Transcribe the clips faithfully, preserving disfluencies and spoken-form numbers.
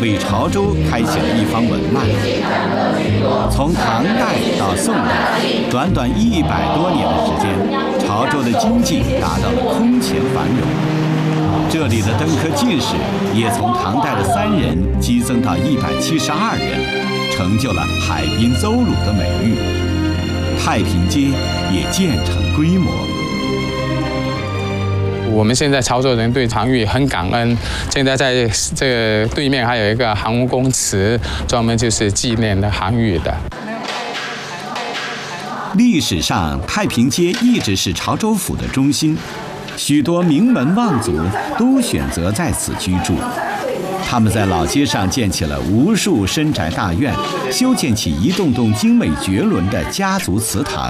为潮州开启了一方文脉。从唐代到宋代，短短一百多年的时间，潮州的经济达到了空前繁荣。这里的登科进士也从唐代的三人激增到一百七十二人，成就了海滨邹鲁的美誉。太平街也渐成规模。 我们现在潮州人对常玉很感恩。现在在这个对面还有一个航公祠，专门就是纪念的韩愈的。 历史上，太平街一直是潮州府的中心，许多名门望族都选择在此居住。他们在老街上建起了无数深宅大院，修建起一栋栋精美绝伦的家族祠堂。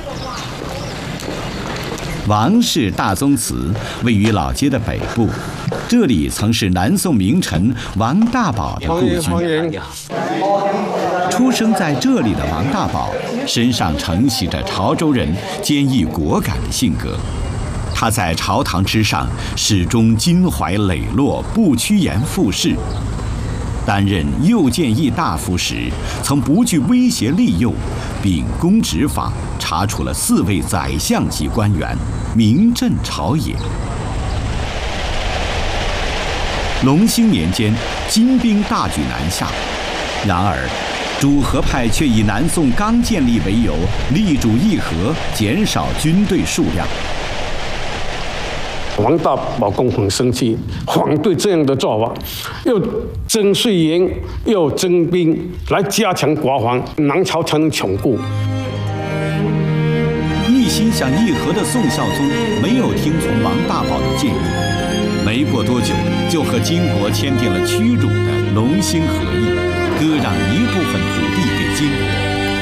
王氏大宗祠位于老街的北部，这里曾是南宋名臣王大宝的故居。出生在这里的王大宝，身上承袭着潮州人坚毅果敢的性格。他在朝堂之上始终襟怀磊落，不趋炎附势。担任右谏议大夫时，曾不惧威胁利诱，秉公执法，查处了四位宰相级官员，名震朝野。隆兴年间，金兵大举南下，然而主和派却以南宋刚建立为由，力主议和，减少军队数量。 王大宝公很生气，反对这样的做法，又征税银，又征兵，来加强国防，南朝才能巩固。 一心想议和的宋孝宗没有听从王大宝的建议，没过多久就和金国签订了屈辱的隆兴和议，割让一部分土地给金国。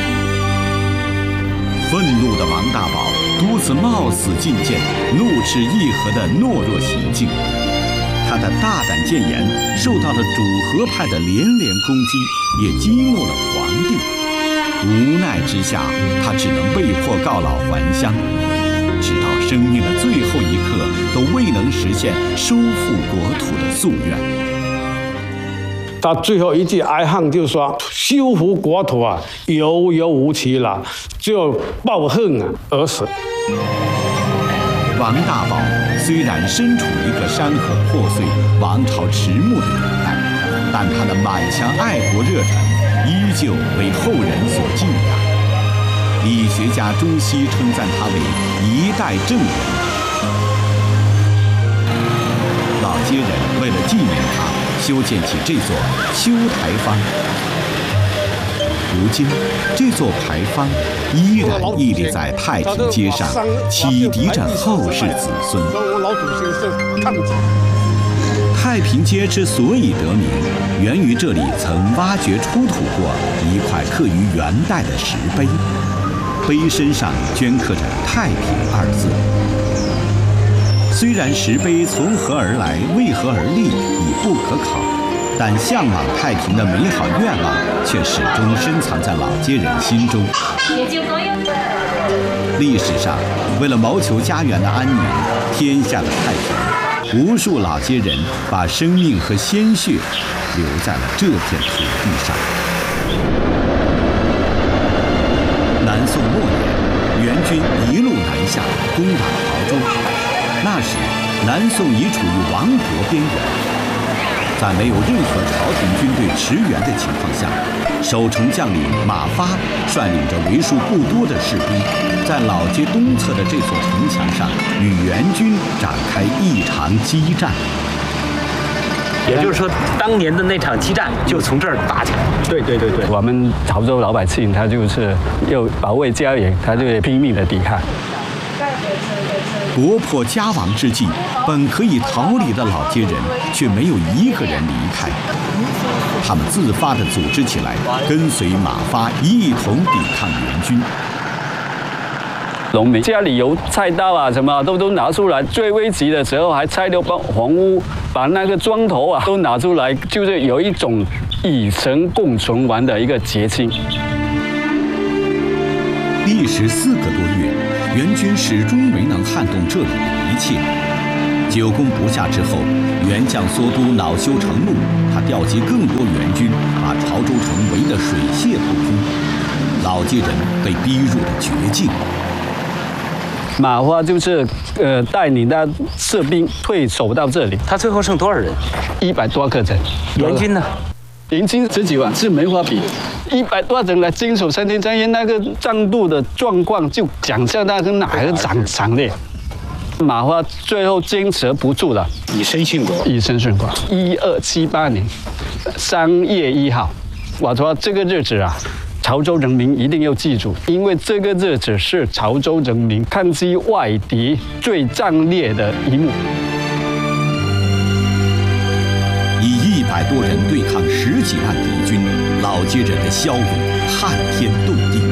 愤怒的王大宝多次冒死进谏，怒斥议和的懦弱行径。他的大胆谏言受到了主和派的连连攻击，也激怒了皇帝。无奈之下，他只能被迫告老还乡，直到生命的最后一刻，都未能实现收复国土的夙愿。 他最后一句哀叹就是说：“修复国土啊，遥遥无期了，只有抱恨啊而死。” 王大宝虽然身处一个山河破碎、王朝迟暮的年代，但他的满腔爱国热忱依旧为后人所敬仰。理学家朱熹称赞他为一代正人。老街人为了纪念他，修建起这座秋台坊。如今，这座牌坊依然屹立在太平街上，启迪着后世子孙。太平街之所以得名，源于这里曾挖掘出土过一块刻于元代的石碑，碑身上镌刻着“太平”二字。虽然石碑从何而来、为何而立已不可考，但向往太平的美好愿望却始终深藏在老街人心中。历史上，为了谋求家园的安宁、天下的太平，无数老街人把生命和鲜血留在了这片土地上。南宋末年，元军一路南下，攻打潮州。那时，南宋已处于亡国边缘。在没有任何朝廷军队驰援的情况下，守城将领马发率领着为数不多的士兵，在老街东侧的这座城墙上与元军展开一场激战。 也就是说，当年的那场激战就从这儿打起来。对对对对， 我们潮州老百姓他就是要保卫家园，他就拼命的抵抗。 国破家亡之际，本可以逃离的老街人却没有一个人离开，他们自发地组织起来，跟随马发一同抵抗元军。 农民家里有菜刀啊，什么都都拿出来。最危急的时候，还拆掉房屋，把那个砖头啊都拿出来，就是有一种与神共存亡的一个节庆。 历时四个多月，元军始终没能撼动这里的一切。 久攻不下之后，元将缩都恼羞成怒，他调集更多援军，把潮州城围得水泄不通。老街人被逼入了绝境。 马花就是呃带领的士兵退守到这里， 他最后剩多少人？ 一百多个人。 援军呢？ 援军十几万是没法比，一百多人来坚守三天三夜，那个战斗的状况就想象那个哪个惨惨烈。马花最后坚持不住了， 以身殉国。 以身殉国。一二七八年三月一号，我说这个日子啊，潮州人民一定要记住，因为这个日子是潮州人民抗击外敌最壮烈的一幕。 以一百多人对抗十几万敌军，老街人的骁勇撼天动地。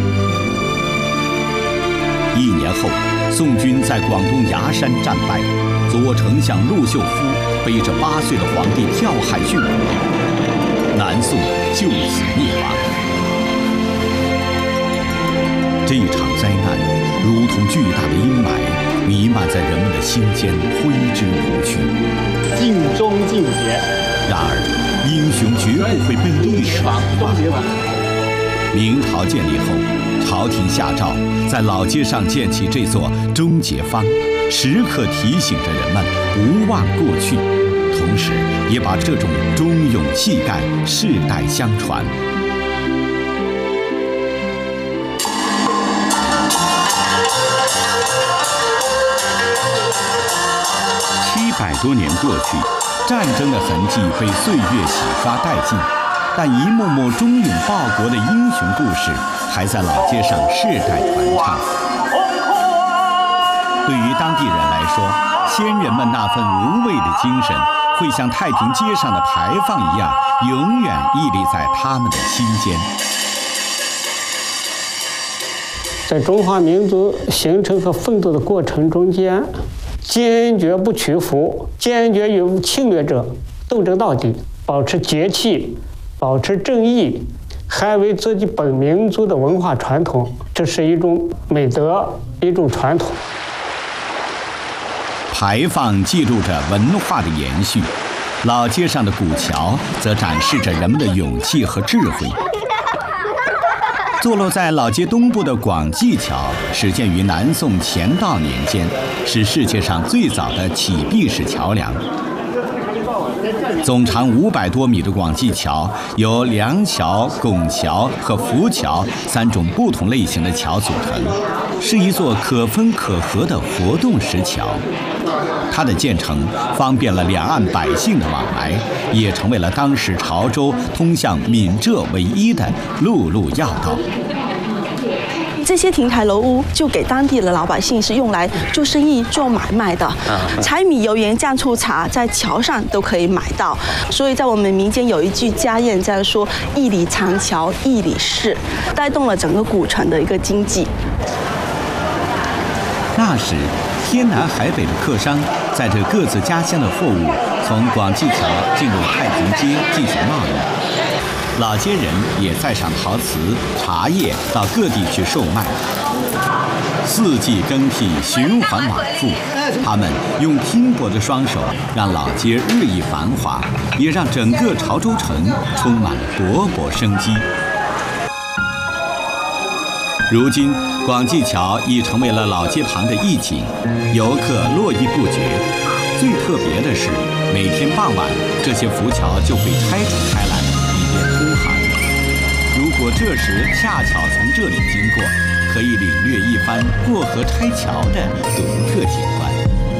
一年后，宋军在广东崖山战败，左丞相陆秀夫背着八岁的皇帝跳海殉国，南宋就此灭亡。这一场灾难如同巨大的阴霾，弥漫在人们的心间，挥之不去。 尽忠尽节。 然而，英雄绝不会被历史遗忘。明朝建立后，朝廷下诏在老街上建起这座终结坊，时刻提醒着人们不忘过去，同时也把这种忠勇气概世代相传。七百多年过去，战争的痕迹被岁月洗刷殆尽，但一幕幕忠勇报国的英雄故事还在老街上世代传唱。对于当地人来说，先人们那份无畏的精神，会像太平街上的牌坊一样，永远屹立在他们的心间。 在中华民族形成和奋斗的过程中间，坚决不屈服，坚决与侵略者斗争到底，保持节气，保持正义，捍卫自己本民族的文化传统，这是一种美德，一种传统。 牌坊记录着文化的延续，老街上的古桥则展示着人们的勇气和智慧。坐落在老街东部的广济桥，始建于南宋乾道年间，是世界上最早的起闭式桥梁。总长五百多米的广济桥由梁桥、拱桥和浮桥三种不同类型的桥组成，是一座可分可合的活动石桥。它的建成方便了两岸百姓的往来，也成为了当时潮州通向闽浙唯一的陆路要道。 这些亭台楼屋就给当地的老百姓是用来做生意、做买卖的，柴米油盐酱醋茶在桥上都可以买到。所以在我们民间有一句家谚这样说：“一里长桥一里市”，带动了整个古城的一个经济。 那时，天南海北的客商载着各自家乡的货物，从广济桥进入太平街进行贸易。老街人也载上陶瓷、茶叶到各地去售卖。四季更替，循环往复，他们用拼搏的双手，让老街日益繁华，也让整个潮州城充满了勃勃生机。如今，广济桥已成为了老街旁的一景，游客络绎不绝。最特别的是，每天傍晚，这些浮桥就会拆除开来，以便通航。如果这时恰巧从这里经过，可以领略一番过河拆桥的独特景观。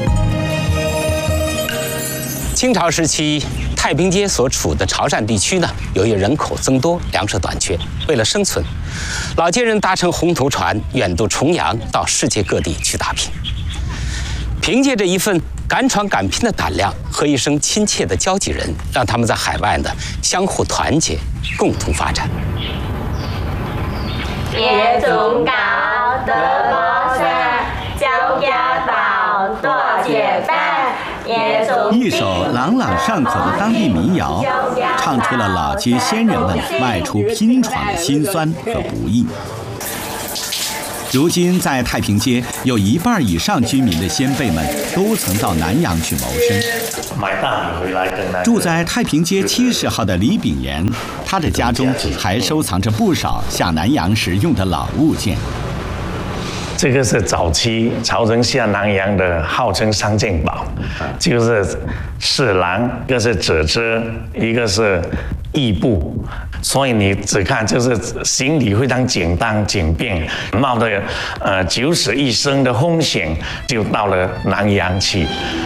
清朝时期，太平街所处的潮汕地区呢，由于人口增多、粮食短缺，为了生存，老街人搭乘红头船远渡重洋，到世界各地去打拼。凭借着一份敢闯敢拼的胆量和一生亲切的交际人，让他们在海外呢相互团结，共同发展。 野中高德高山，交家岛多结伴。 一首朗朗上口的当地民谣，唱出了老街先人们外出拼闯的辛酸和不易。 如今在太平街，有一半以上居民的先辈们都曾到南洋去谋生。 买大米回来跟那住在太平街七十号的李炳炎，他的家中还收藏着不少下南洋时用的老物件。 这个是早期朝廷下南洋的号称三件宝，就是侍郎，一个是折枝，一个是义布。所以你只看就是行李非常简单简便，冒着呃九死一生的风险就到了南洋去。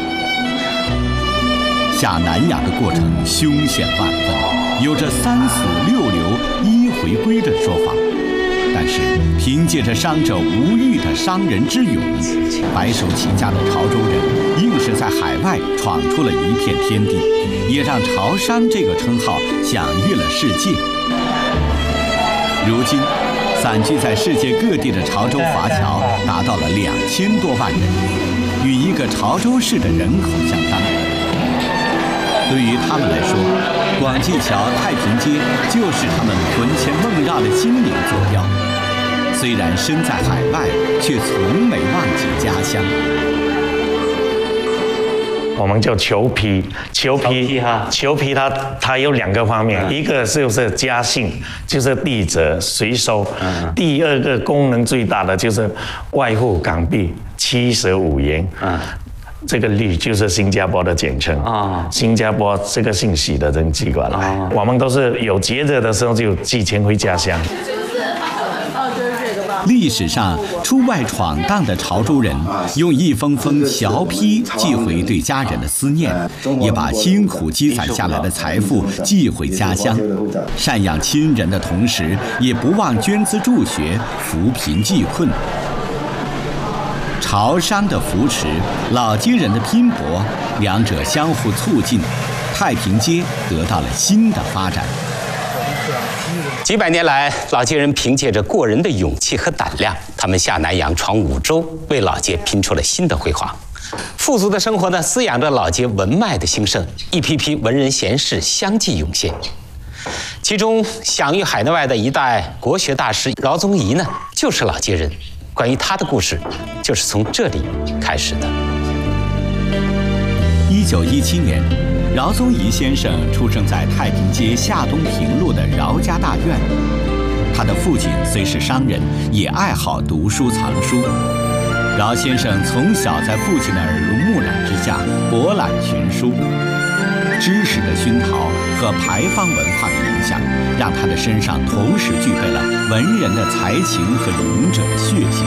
下南洋的过程凶险万分，有着三死六流一回归的说法。但是凭借着伤者无欲的伤人之勇，白手起家的潮州人硬是在海外闯出了一片天地，也让潮商这个称号享誉了世界。如今散居在世界各地的潮州华侨达到了两千多万人，与一个潮州市的人口相当。对于他们来说，广济桥太平街就是他们魂牵梦绕的心灵坐标。虽然身在海外，却从没忘记家乡。 我们叫裘皮，裘皮哈，裘皮它它有两个方面，一个就是家信，就是地者随收；第二个功能最大的就是外户港币七十五元。这个率就是新加坡的简称啊，新加坡这个姓许的人寄过来，我们都是有节日的时候就寄钱回家乡。 历史上出外闯荡的潮州人，用一封封侨批寄回对家人的思念，也把辛苦积攒下来的财富寄回家乡，赡养亲人的同时，也不忘捐资助学，扶贫济困。潮商的扶持，老街人的拼搏，两者相互促进，太平街得到了新的发展。 几百年来，老街人凭借着过人的勇气和胆量，他们下南洋闯五洲，为老街拼出了新的辉煌。富足的生活呢，滋养着老街文脉的兴盛，一批批文人贤士相继涌现。其中享誉海内外的一代国学大师饶宗颐呢，就是老街人。关于他的故事，就是从这里开始的。 一九一七年，饶宗颐先生出生在太平街下东平路的饶家大院。他的父亲虽是商人，也爱好读书藏书。饶先生从小在父亲的耳濡目染之下，博览群书。知识的熏陶和牌坊文化的影响，让他的身上同时具备了文人的才情和勇者的血性。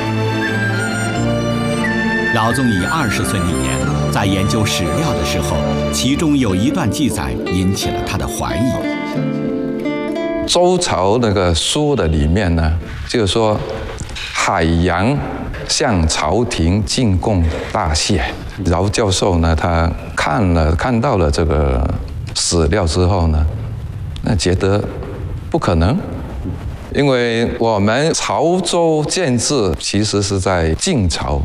饶宗颐二十岁那年，在研究史料的时候，其中有一段记载引起了他的怀疑。 周朝那个书的里面呢，就是说海洋向朝廷进贡大谢。饶教授呢，他看了看到了这个史料之后呢，那觉得不可能，因为我们潮州建制其实是在晋朝。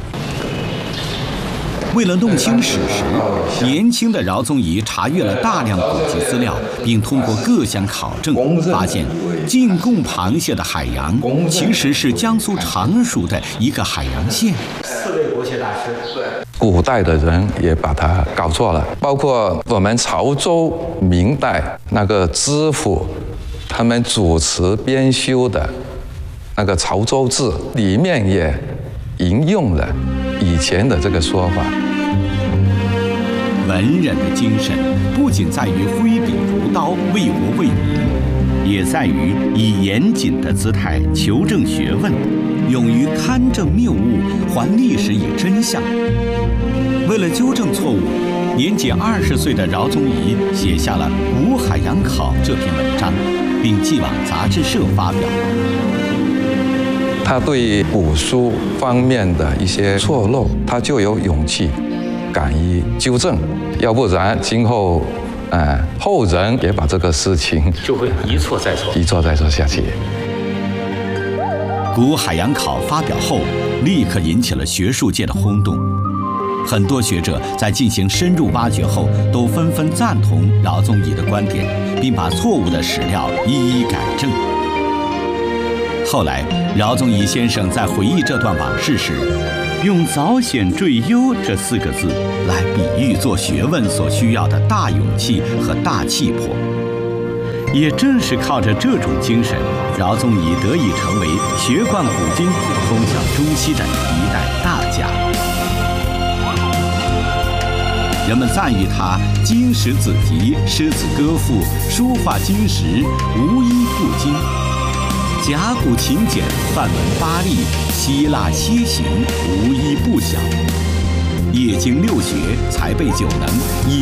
为了弄清史实，年轻的饶宗颐查阅了大量古籍资料，并通过各项考证，发现进贡螃蟹的海洋其实是江苏常熟的一个海洋县。四位国学大师， 古代的人也把它搞错了，包括我们潮州明代那个知府，他们主持编修的那个《潮州志》里面也引用了以前的这个说法。 文人的精神不仅在于挥笔如刀，为国为民，也在于以严谨的姿态求证学问，勇于勘证谬误，还历史以真相。为了纠正错误，年仅二十岁的饶宗颐写下了《古海洋考》这篇文章，并寄往杂志社发表。 他对古书方面的一些错漏，他就有勇气，敢于纠正，要不然今后，呃，后人也把这个事情就会一错再错， 一错再错下去。 《古海洋考》发表后，立刻引起了学术界的轰动。很多学者在进行深入挖掘后，都纷纷赞同饶宗颐的观点，并把错误的史料一一改正。 后来，饶宗颐先生在回忆这段往事时，用“早显坠幽”这四个字来比喻做学问所需要的大勇气和大气魄。也正是靠着这种精神，饶宗颐得以成为学贯古今、通晓中西的一代大家。人们赞誉他经史子集、诗词歌赋、书画经史无一不精，甲骨勤简、范文八例、希腊楔形无一不晓。夜经六学，才备九能，以